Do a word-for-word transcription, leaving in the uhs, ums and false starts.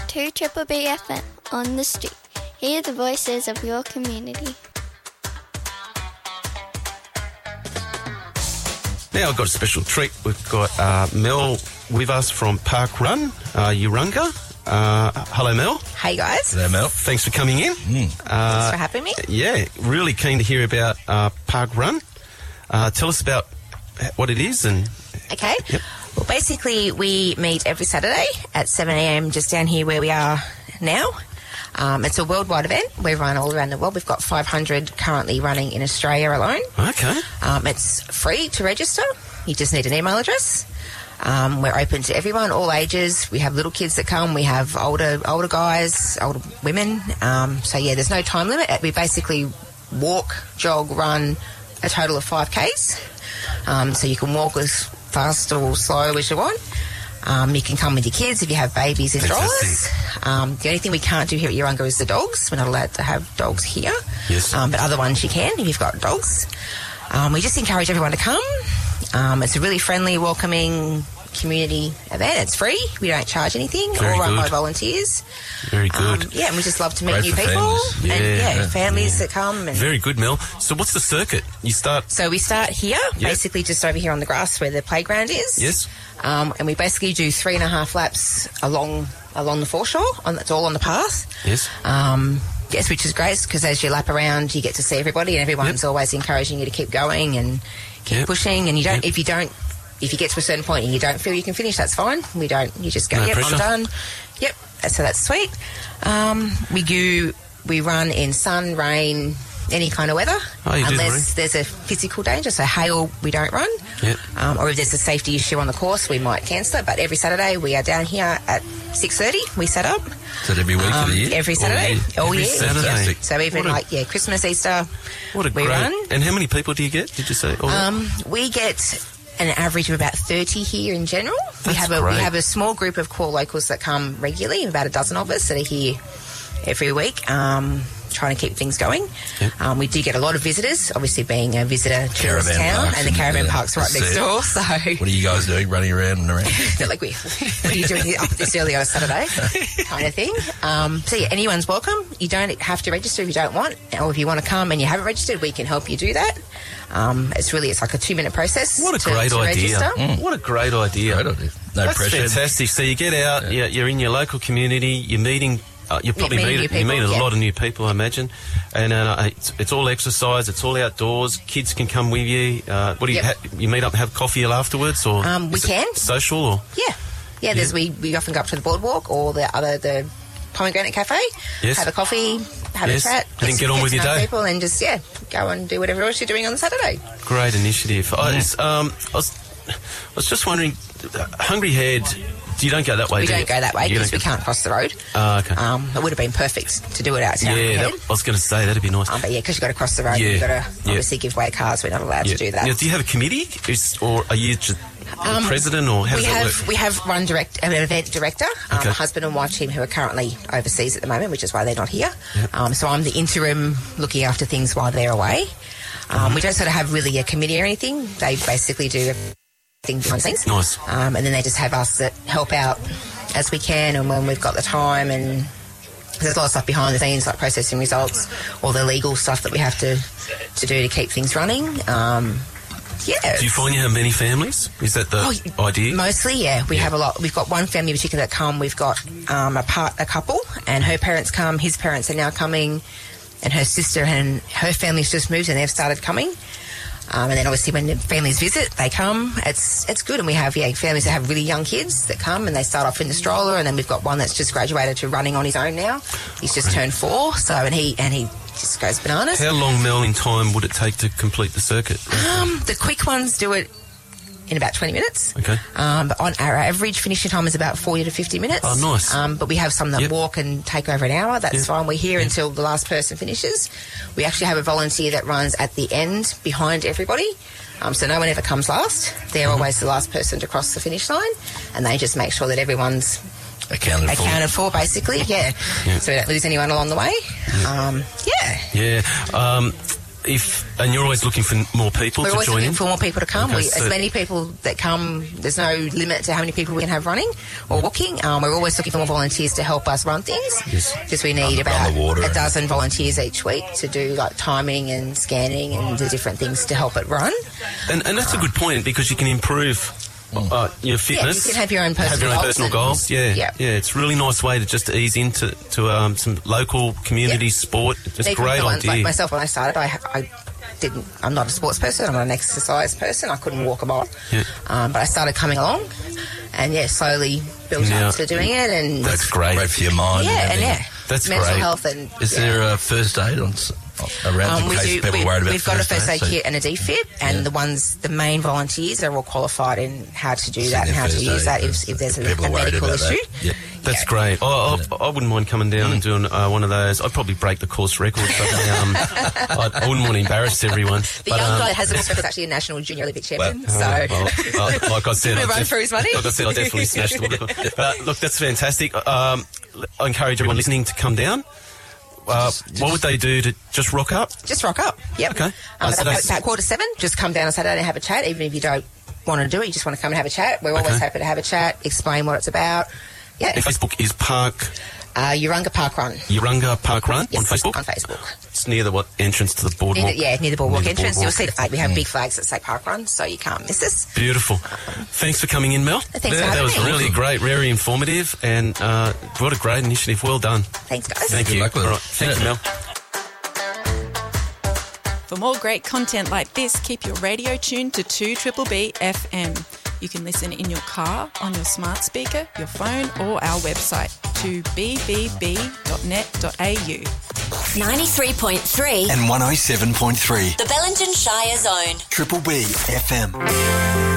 to Triple B F M on the street. Hear the voices of your community. Now I've got a special treat. We've got uh, Mel with us from Park Run, uh, Urunga. Uh, hello, Mel. Hey, guys. Hello, Mel. Thanks for coming in. Mm. Uh, Thanks for having me. Yeah, really keen to hear about uh, Park Run. Uh, tell us about what it is and... Okay. Yep. Well, basically, we meet every Saturday at seven a.m. just down here where we are now. Um, it's a worldwide event. We run all around the world. We've got five hundred currently running in Australia alone. Okay. Um, it's free to register. You just need an email address. Um, we're open to everyone, all ages. We have little kids that come. We have older older guys, older women. Um, so, yeah, there's no time limit. We basically walk, jog, run a total of five Ks. Um, so you can walk as fast or slow as you want. Um, you can come with your kids if you have babies in strollers. Um, the only thing we can't do here at Urunga is the dogs. We're not allowed to have dogs here. Yes. Um, but other ones you can if you've got dogs. Um, we just encourage everyone to come. Um, it's a really friendly, welcoming community event. It's free. We don't charge anything. Very all run good. by volunteers. Very good. Um, yeah, and we just love to meet Great new for people. families. And Yeah, yeah, yeah, families yeah. that come. And Very good, Mel. So what's the circuit? You start... So we start here, Yep. basically just over here on the grass where the playground is. Yes. Um, and we basically do three and a half laps along along the foreshore. On, it's all on the path. Yes. Um, yes, which is great because as you lap around, you get to see everybody, and everyone's Yep. always encouraging you to keep going and keep Yep. pushing. And you don't, Yep. if you don't, if you get to a certain point and you don't feel you can finish, that's fine. We don't. You just go, No yep, pressure. I'm done. Yep. So that's sweet. Um, we do. We run in sun, rain, any kind of weather, Oh, you do the unless there's a physical danger. So hail, we don't run. Yep. Um, or if there's a safety issue on the course, we might cancel it. But every Saturday we are down here at six thirty. We set up. Is that every week of Um, the year? every Saturday. year? Oh, Every yeah. Saturday. Fantastic. So even What a- like, yeah, Christmas, Easter, What a we great... run. And how many people do you get, did you say? Oh, Um, we get an average of about thirty here in general. we That's have a great. we have a small group of core locals that come regularly, about a dozen of us that are here every week, um, trying to keep things going. Yep. Um, we do get a lot of visitors, obviously being a visitor tourist Caravan town, parks and the and, caravan yeah, park's right that's next it. door. So What are you guys doing, running around and around? they're like, we, what are you doing here up this early on a Saturday? kind of thing. Um, so yeah, anyone's welcome. You don't have to register if you don't want, or if you want to come and you haven't registered, we can help you do that. Um, it's really, it's like a two minute process. what a to, great to idea. register. What a great idea. Great idea. No That's pressure. fantastic. So you get out, Yeah. you're, you're in your local community, you're meeting, uh, you probably meeting meet, new you people, meet a yeah. lot of new people, I imagine. And uh, it's, it's all exercise, it's all outdoors, kids can come with you. Uh, what do you, Yep. ha- you meet up and have coffee afterwards? Or Um, we is it can. Social or? Yeah. Yeah, there's we, we often go up to the boardwalk or the other the Pomegranate Cafe, Yes. have a coffee, have Yes. a chat, And then get on to with your know day. people and just yeah, go and do whatever else you're doing on Saturday. Great initiative. I, was, um, I, was, I was just wondering, uh, Hungry Head, you don't go that way, We do don't you? go that way You because don't we go- can't cross the road. Ah, okay. Um, it would have been perfect to do it out yeah, here. that, I was going to say, that'd be nice. Um, but yeah, because you've got to cross the road, Yeah. you've got to Yeah. obviously give way cars. We're not allowed Yeah. to do that. Now, do you have a committee? Is, or are you just Um, the president, or how we does that have work? we have one direct an event director, um, Okay. a husband and wife team who are currently overseas at the moment, which is why they're not here. Um, so I'm the interim looking after things while they're away. Um, we don't sort of have really a committee or anything. They basically do things behind the scenes. Nice. Um, and then they just have us that help out as we can and when we've got the time. And there's a lot of stuff behind the scenes, like processing results, all the legal stuff that we have to to do to keep things running. Um, yeah. Do you find you have many families? Is that the Oh, idea? Mostly, yeah. We Yeah. have a lot. We've got one family in particular that come. We've got um, a part, a couple, and her parents come. His parents are now coming, and her sister and her family's just moved, and they've started coming. Um, and then obviously when the families visit, they come. It's it's good, and we have yeah families that have really young kids that come, and they start off in the stroller, and then we've got one that's just graduated to running on his own now. He's just turned four, so and he and he just goes bananas. How long, Mel, in time would it take to complete the circuit? Um, the quick ones do it in about twenty minutes. Okay. Um, but on our average finishing time is about forty to fifty minutes. Oh, nice. Um, but we have some that Yep. walk and take over an hour. That's Yep. fine. We're here Yep. until the last person finishes. We actually have a volunteer that runs at the end behind everybody. Um, so no one ever comes last. They're Mm-hmm. always the last person to cross the finish line, and they just make sure that everyone's Accounted for. accounted for, basically. Yeah. Yeah. So we don't lose anyone along the way. Um, yeah. Yeah. Um, if and you're always looking for more people We're to always join looking in? for more people to come. Okay, we, so- as many people that come, there's no limit to how many people we can have running or walking. Um, we're always looking for more volunteers to help us run things Yes. because we need Run- about run the water a and- dozen volunteers each week to do like timing and scanning and the different things to help it run. And, and that's a good point because you can improve uh, your fitness. you can have your own personal have your own goals personal and- goals. Yeah, yeah. yeah. It's a really nice way to just ease into to um, some local community Yeah. sport. It's a Even great for ones idea. like myself, when I started, I, I didn't. I'm not a sports person. I'm not an exercise person. I couldn't walk a mile. Yeah. Um, but I started coming along, and yeah, slowly built Yeah. up to doing it. And That's great. Great for your mind. yeah, and everything. yeah, That's mental great. health and Is yeah. there a first aid on s- around Um, in we case do, people we, are worried about we've got a first aid so- kit and a D F I B, and Yeah. the ones, the main volunteers are all qualified in how to do So that and their how to first use aid, that yeah. if, if there's a, People a are worried medical about that. issue. Yep. That's Yeah. great. Oh, I, I wouldn't mind coming down and doing uh, one of those. I'd probably break the course record, but um, I, I wouldn't want to embarrass everyone. The but, young um, guy that has the course record is actually a national junior Olympic champion. Oh, so well, uh, like I said, Gonna I run def- through his money. Like I said, I definitely smashed the record. But uh, look, that's fantastic. Um, I encourage everyone listening to come down. Uh, what would they do to just rock up? just rock up. Yep. Okay. Um, Uh, so about, that's- about quarter seven, just come down on Saturday and have a chat, even if you don't want to do it, you just want to come and have a chat. We're always Okay. happy to have a chat, explain what it's about. Yeah. And Facebook is Park Uh, Urunga Park Run. Urunga Park Run Yes, on Facebook. On Facebook. It's near the what entrance to the Near boardwalk. the, yeah, near the boardwalk Near the entrance. boardwalk. You'll see that we have big flags that say Park Run, so you can't miss us. Beautiful. Thanks for coming in, Mel. Thanks for that, that having was me. really great, very informative, and uh, what a great initiative. Well done. Thanks, guys. Thank Good you. luck with it. All right. Thank you, Yeah. Mel. For more great content like this, keep your radio tuned to two B B F M. You can listen in your car, on your smart speaker, your phone, or our website, two b b b dot net dot a u. ninety-three point three and one oh seven point three. The Bellingen Shire Zone. Triple B F M.